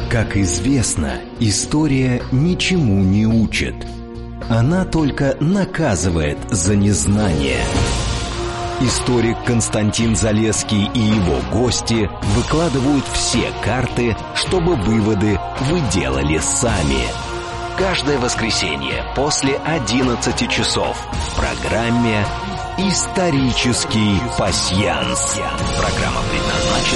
Как известно, история ничему не учит. Она только наказывает за незнание. Историк Константин Залесский и его гости выкладывают все карты, чтобы выводы вы делали сами. Каждое воскресенье после 11 часов в программе «Исторический пасьянс». Программа предназначена